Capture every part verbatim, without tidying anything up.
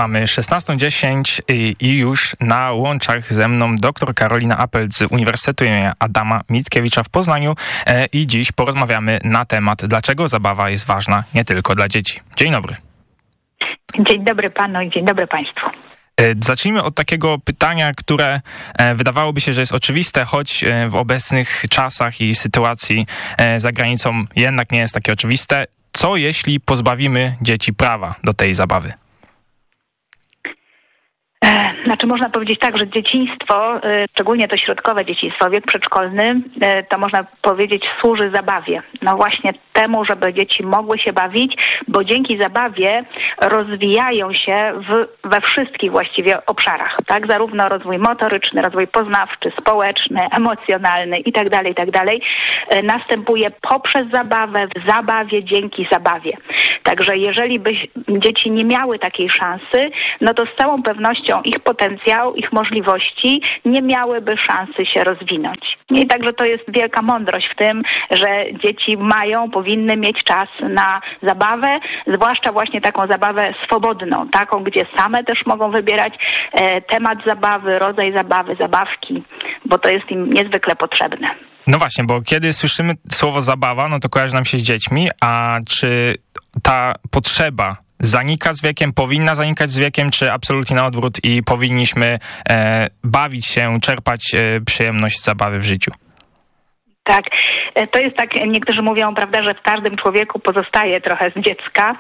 Mamy szesnastą dziesięć i już na łączach ze mną dr Karolina Apelt z Uniwersytetu im. Adama Mickiewicza w Poznaniu i dziś porozmawiamy na temat, dlaczego zabawa jest ważna nie tylko dla dzieci. Dzień dobry. Dzień dobry panu i dzień dobry państwu. Zacznijmy od takiego pytania, które wydawałoby się, że jest oczywiste, choć w obecnych czasach i sytuacji za granicą jednak nie jest takie oczywiste. Co jeśli pozbawimy dzieci prawa do tej zabawy? Znaczy można powiedzieć tak, że dzieciństwo, szczególnie to środkowe dzieciństwo, wiek przedszkolny, to można powiedzieć służy zabawie. No właśnie temu, żeby dzieci mogły się bawić, bo dzięki zabawie rozwijają się w, we wszystkich właściwie obszarach, tak? Zarówno rozwój motoryczny, rozwój poznawczy, społeczny, emocjonalny itd., itd. następuje poprzez zabawę, w zabawie, dzięki zabawie. Także jeżeli by dzieci nie miały takiej szansy, no to z całą pewnością ich potencjał, ich możliwości nie miałyby szansy się rozwinąć. I także to jest wielka mądrość w tym, że dzieci mają, powinny mieć czas na zabawę, zwłaszcza właśnie taką zabawę swobodną, taką, gdzie same też mogą wybierać e, temat zabawy, rodzaj zabawy, zabawki, bo to jest im niezwykle potrzebne. No właśnie, bo kiedy słyszymy słowo zabawa, no to kojarzy nam się z dziećmi, a czy ta potrzeba zanika z wiekiem, powinna zanikać z wiekiem, czy absolutnie na odwrót i powinniśmy e, bawić się, czerpać e, przyjemność z zabawy w życiu? Tak, to jest tak, niektórzy mówią, prawda, że w każdym człowieku pozostaje trochę z dziecka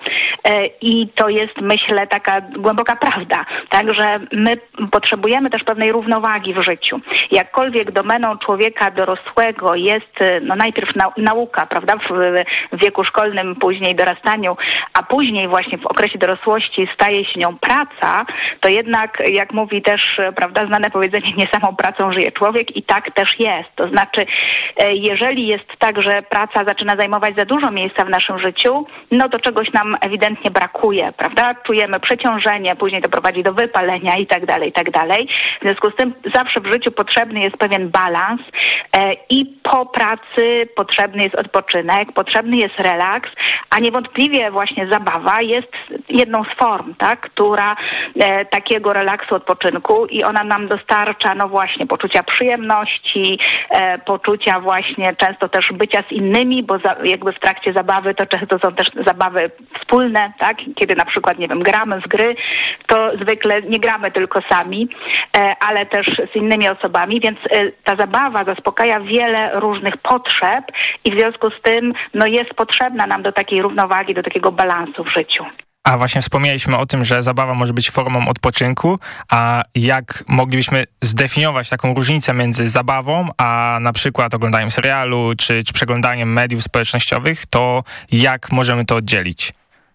i to jest, myślę, taka głęboka prawda, tak, że my potrzebujemy też pewnej równowagi w życiu. Jakkolwiek domeną człowieka dorosłego jest, no najpierw nau- nauka, prawda, w, w wieku szkolnym, później dorastaniu, a później właśnie w okresie dorosłości staje się nią praca, to jednak, jak mówi też, prawda, znane powiedzenie, nie samą pracą żyje człowiek i tak też jest. To znaczy, jeżeli jest tak, że praca zaczyna zajmować za dużo miejsca w naszym życiu, no to czegoś nam ewidentnie brakuje, prawda? Czujemy przeciążenie, później to prowadzi do wypalenia i tak dalej, i tak dalej. W związku z tym zawsze w życiu potrzebny jest pewien balans e, i po pracy potrzebny jest odpoczynek, potrzebny jest relaks, a niewątpliwie właśnie zabawa jest jedną z form, tak? Która e, takiego relaksu, odpoczynku i ona nam dostarcza, no właśnie, poczucia przyjemności, e, poczucia właśnie często też bycia z innymi, bo za, jakby w trakcie zabawy to często są też zabawy wspólne, tak? Kiedy na przykład, nie wiem, gramy w gry, to zwykle nie gramy tylko sami, e, ale też z innymi osobami, więc e, ta zabawa zaspokaja wiele różnych potrzeb i w związku z tym no jest potrzebna nam do takiej równowagi, do takiego balansu w życiu. A właśnie wspomnieliśmy o tym, że zabawa może być formą odpoczynku, a jak moglibyśmy zdefiniować taką różnicę między zabawą, a na przykład oglądaniem serialu, czy, czy przeglądaniem mediów społecznościowych, to jak możemy to oddzielić?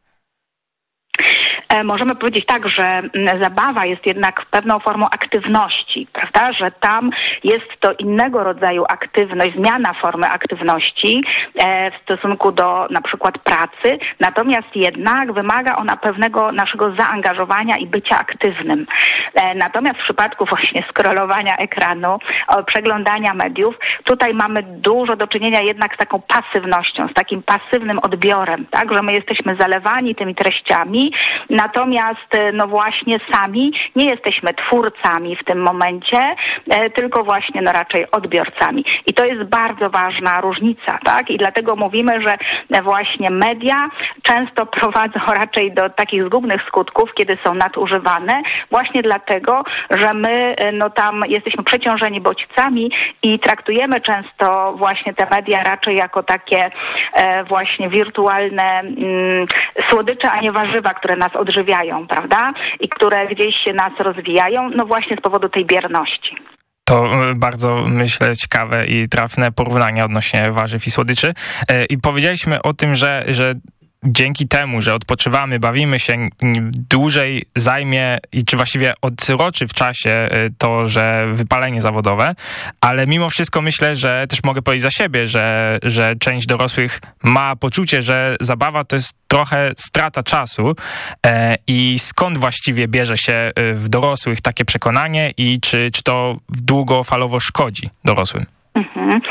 Możemy powiedzieć tak, że zabawa jest jednak pewną formą aktywności, prawda, że tam jest to innego rodzaju aktywność, zmiana formy aktywności w stosunku do na przykład pracy, natomiast jednak wymaga ona pewnego naszego zaangażowania i bycia aktywnym. Natomiast w przypadku właśnie scrollowania ekranu, przeglądania mediów, tutaj mamy dużo do czynienia jednak z taką pasywnością, z takim pasywnym odbiorem, tak, że my jesteśmy zalewani tymi treściami, natomiast no właśnie sami nie jesteśmy twórcami w tym momencie, e, tylko właśnie no raczej odbiorcami. I to jest bardzo ważna różnica, tak? I dlatego mówimy, że właśnie media często prowadzą raczej do takich zgubnych skutków, kiedy są nadużywane, właśnie dlatego, że my no tam jesteśmy przeciążeni bodźcami i traktujemy często właśnie te media raczej jako takie e, właśnie wirtualne mm, słodycze, a nie warzywa, które nas odżywiają, prawda? I które gdzieś się nas rozwijają, no właśnie z powodu tej bierności. To bardzo, myślę, ciekawe i trafne porównania odnośnie warzyw i słodyczy. I powiedzieliśmy o tym, że, że dzięki temu, że odpoczywamy, bawimy się, dłużej zajmie i czy właściwie odroczy w czasie to, że wypalenie zawodowe, ale mimo wszystko myślę, że też mogę powiedzieć za siebie, że, że część dorosłych ma poczucie, że zabawa to jest trochę strata czasu e, i skąd właściwie bierze się w dorosłych takie przekonanie i czy, czy to długofalowo szkodzi dorosłym? Mhm.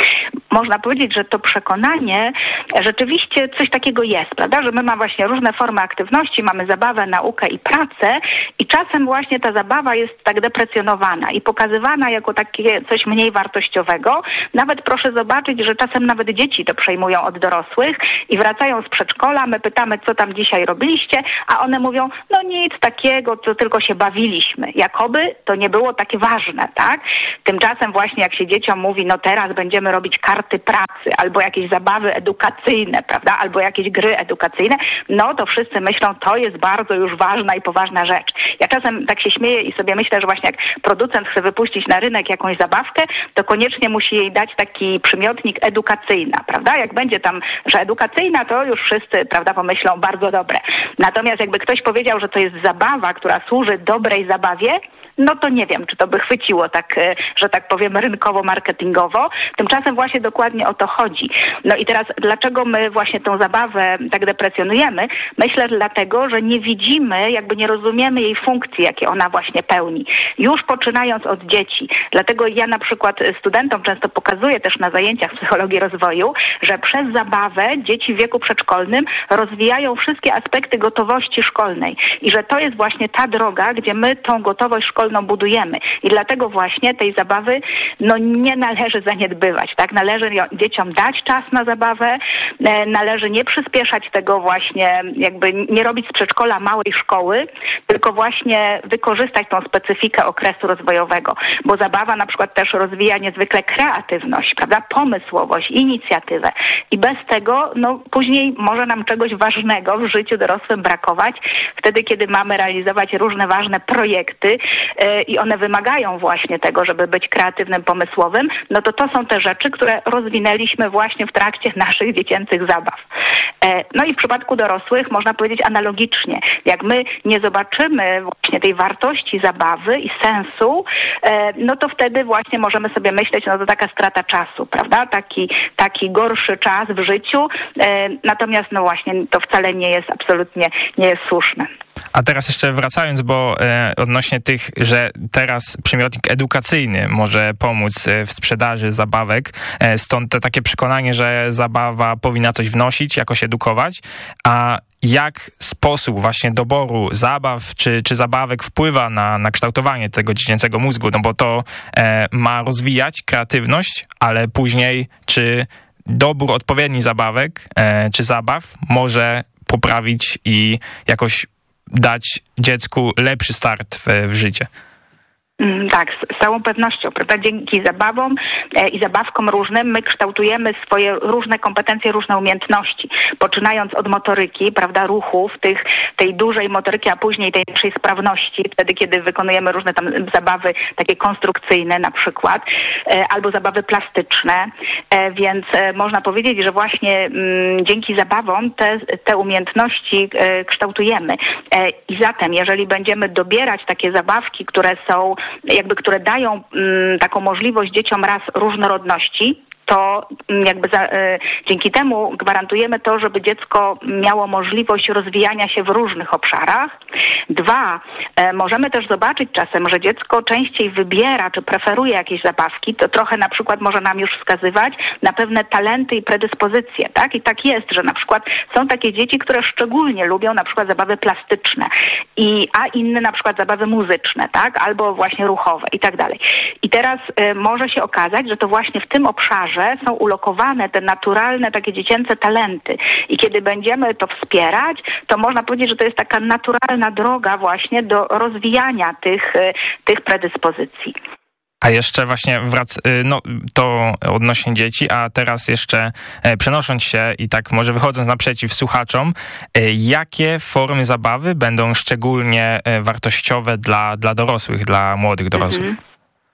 można powiedzieć, że to przekonanie rzeczywiście coś takiego jest, prawda? Że my mamy właśnie różne formy aktywności, mamy zabawę, naukę i pracę i czasem właśnie ta zabawa jest tak deprecjonowana i pokazywana jako takie coś mniej wartościowego. Nawet proszę zobaczyć, że czasem nawet dzieci to przejmują od dorosłych i wracają z przedszkola, my pytamy, co tam dzisiaj robiliście, a one mówią, no nic takiego, to tylko się bawiliśmy. Jakoby to nie było takie ważne, tak? Tymczasem właśnie jak się dzieciom mówi, no teraz będziemy robić karty pracy, albo jakieś zabawy edukacyjne, prawda, albo jakieś gry edukacyjne, no to wszyscy myślą, to jest bardzo już ważna i poważna rzecz. Ja czasem tak się śmieję i sobie myślę, że właśnie jak producent chce wypuścić na rynek jakąś zabawkę, to koniecznie musi jej dać taki przymiotnik edukacyjna, prawda? Jak będzie tam, że edukacyjna, to już wszyscy, prawda, pomyślą bardzo dobre. Natomiast jakby ktoś powiedział, że to jest zabawa, która służy dobrej zabawie, no to nie wiem, czy to by chwyciło tak, że tak powiem, rynkowo-marketingowo. Tymczasem właśnie dokładnie o to chodzi. No i teraz dlaczego my właśnie tą zabawę tak deprecjonujemy? Myślę dlatego, że nie widzimy, jakby nie rozumiemy jej funkcji, jakie ona właśnie pełni. Już poczynając od dzieci. Dlatego ja na przykład studentom często pokazuję też na zajęciach psychologii rozwoju, że przez zabawę dzieci w wieku przedszkolnym rozwijają wszystkie aspekty gotowości szkolnej. I że to jest właśnie ta droga, gdzie my tą gotowość szkolną budujemy. I dlatego właśnie tej zabawy no nie należy zaniedbywać, tak? Należy dzieciom dać czas na zabawę, e, należy nie przyspieszać tego właśnie, jakby nie robić z przedszkola małej szkoły, tylko właśnie wykorzystać tą specyfikę okresu rozwojowego, bo zabawa na przykład też rozwija niezwykle kreatywność, prawda? Pomysłowość, inicjatywę i bez tego, no później może nam czegoś ważnego w życiu dorosłym brakować, wtedy kiedy mamy realizować różne ważne projekty, i one wymagają właśnie tego, żeby być kreatywnym, pomysłowym, no to to są te rzeczy, które rozwinęliśmy właśnie w trakcie naszych dziecięcych zabaw. No i w przypadku dorosłych można powiedzieć analogicznie. Jak my nie zobaczymy właśnie tej wartości zabawy i sensu, no to wtedy właśnie możemy sobie myśleć, no to taka strata czasu, prawda? Taki, taki gorszy czas w życiu, natomiast no właśnie to wcale nie jest absolutnie, nie jest słuszne. A teraz jeszcze wracając, bo e, odnośnie tych, że teraz przymiotnik edukacyjny może pomóc e, w sprzedaży zabawek, e, stąd to takie przekonanie, że zabawa powinna coś wnosić, jakoś edukować, a jak sposób właśnie doboru zabaw czy, czy zabawek wpływa na, na kształtowanie tego dziecięcego mózgu, no bo to e, ma rozwijać kreatywność, ale później czy dobór odpowiednich zabawek e, czy zabaw może poprawić i jakoś dać dziecku lepszy start w, w życie. Tak, z całą pewnością, prawda? Dzięki zabawom e, i zabawkom różnym my kształtujemy swoje różne kompetencje, różne umiejętności, poczynając od motoryki, prawda, ruchów, tych, tej dużej motoryki, a później tej naszej sprawności, wtedy kiedy wykonujemy różne tam zabawy takie konstrukcyjne na przykład, e, albo zabawy plastyczne, e, więc e, można powiedzieć, że właśnie m, dzięki zabawom te, te umiejętności e, kształtujemy. E, I zatem, jeżeli będziemy dobierać takie zabawki, które są jakby, które dają mm, taką możliwość dzieciom raz różnorodności, to jakby za, y, dzięki temu gwarantujemy to, żeby dziecko miało możliwość rozwijania się w różnych obszarach. Dwa, y, możemy też zobaczyć czasem, że dziecko częściej wybiera czy preferuje jakieś zabawki, to trochę na przykład może nam już wskazywać na pewne talenty i predyspozycje, tak? I tak jest, że na przykład są takie dzieci, które szczególnie lubią na przykład zabawy plastyczne, i, a inne na przykład zabawy muzyczne, tak? Albo właśnie ruchowe i tak dalej. I teraz y, może się okazać, że to właśnie w tym obszarze są ulokowane te naturalne, takie dziecięce talenty. I kiedy będziemy to wspierać, to można powiedzieć, że to jest taka naturalna droga właśnie do rozwijania tych, tych predyspozycji. A jeszcze właśnie wrac, no to odnośnie dzieci, a teraz jeszcze przenosząc się i tak może wychodząc naprzeciw słuchaczom, jakie formy zabawy będą szczególnie wartościowe dla, dla dorosłych, dla młodych dorosłych? Mhm.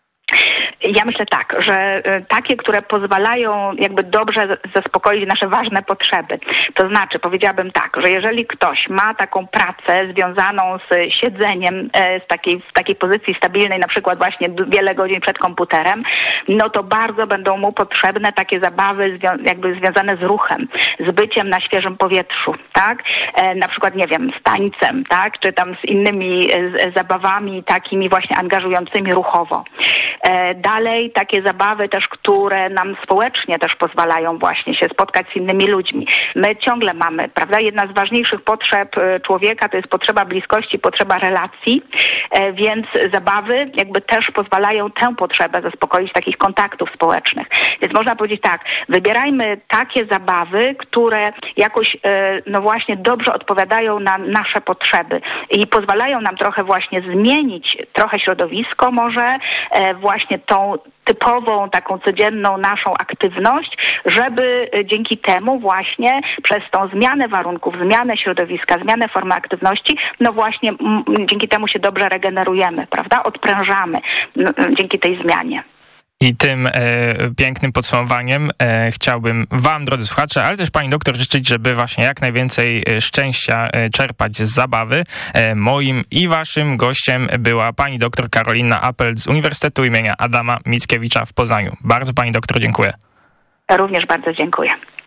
Ja myślę tak, że takie, które pozwalają jakby dobrze zaspokoić nasze ważne potrzeby. To znaczy, powiedziałabym tak, że jeżeli ktoś ma taką pracę związaną z siedzeniem z takiej, w takiej pozycji stabilnej, na przykład właśnie wiele godzin przed komputerem, no to bardzo będą mu potrzebne takie zabawy zwią- jakby związane z ruchem, z byciem na świeżym powietrzu, tak? E, na przykład, nie wiem, z tańcem, tak? Czy tam z innymi z, zabawami takimi właśnie angażującymi ruchowo. Dalej takie zabawy też, które nam społecznie też pozwalają właśnie się spotkać z innymi ludźmi. My ciągle mamy, prawda, jedna z ważniejszych potrzeb człowieka to jest potrzeba bliskości, potrzeba relacji, więc zabawy jakby też pozwalają tę potrzebę zaspokoić, takich kontaktów społecznych. Więc można powiedzieć tak, wybierajmy takie zabawy, które jakoś no właśnie dobrze odpowiadają na nasze potrzeby i pozwalają nam trochę właśnie zmienić trochę środowisko może, właśnie tą typową, taką codzienną naszą aktywność, żeby dzięki temu właśnie przez tą zmianę warunków, zmianę środowiska, zmianę formy aktywności, no właśnie m, dzięki temu się dobrze regenerujemy, prawda? Odprężamy no, dzięki tej zmianie. I tym e, pięknym podsumowaniem e, chciałbym wam, drodzy słuchacze, ale też pani doktor życzyć, żeby właśnie jak najwięcej szczęścia e, czerpać z zabawy. E, moim i waszym gościem była pani doktor Karolina Apelt z Uniwersytetu imienia Adama Mickiewicza w Poznaniu. Bardzo pani doktor dziękuję. Również bardzo dziękuję.